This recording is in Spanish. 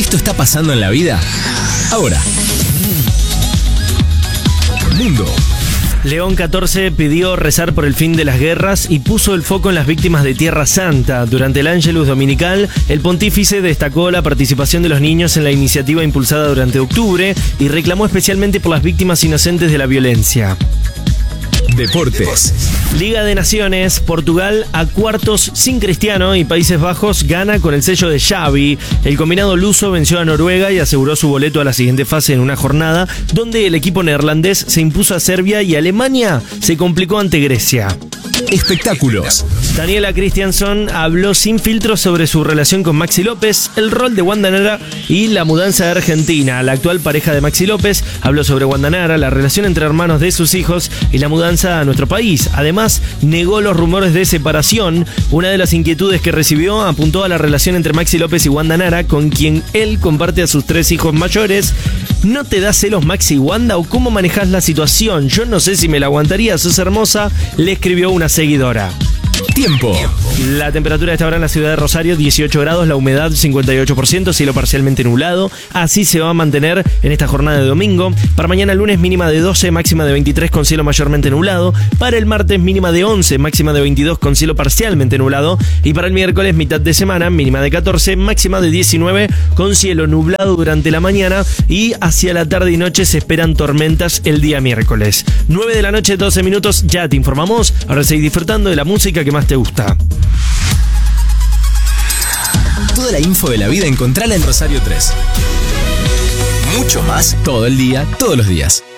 Esto está pasando en la vida ahora. Mundo. León XIV pidió rezar por el fin de las guerras y puso el foco en las víctimas de Tierra Santa. Durante el Ángelus Dominical, el pontífice destacó la participación de los niños en la iniciativa impulsada durante octubre y reclamó especialmente por las víctimas inocentes de la violencia. Deportes. Liga de Naciones, Portugal a cuartos sin Cristiano y Países Bajos gana con el sello de Xavi. El combinado luso venció a Noruega y aseguró su boleto a la siguiente fase en una jornada donde el equipo neerlandés se impuso a Serbia y Alemania se complicó ante Grecia. Espectáculos. Daniela Christiansen habló sin filtros sobre su relación con Maxi López, el rol de Wanda Nara y la mudanza de Argentina. La actual pareja de Maxi López habló sobre Wanda Nara, la relación entre hermanos de sus hijos y la mudanza a nuestro país. Además, negó los rumores de separación. Una de las inquietudes que recibió apuntó a la relación entre Maxi López y Wanda Nara, con quien él comparte a sus 3 hijos mayores. ¿No te da celos Maxi y Wanda o cómo manejas la situación? Yo no sé si me la aguantaría, sos hermosa, le escribió una seguidora. Tiempo. La temperatura de esta hora en la ciudad de Rosario, 18 grados, la humedad 58%, cielo parcialmente nublado. Así se va a mantener en esta jornada de domingo. Para mañana lunes mínima de 12, máxima de 23 con cielo mayormente nublado. Para el martes mínima de 11, máxima de 22 con cielo parcialmente nublado. Y para el miércoles mitad de semana, mínima de 14, máxima de 19 con cielo nublado durante la mañana. Y hacia la tarde y noche se esperan tormentas el día miércoles. 9 de la noche, 12 minutos, ya te informamos. Ahora seguís disfrutando de la música que más te gusta. Toda la info de la vida encontrala en Rosario 3. Mucho más todo el día, todos los días.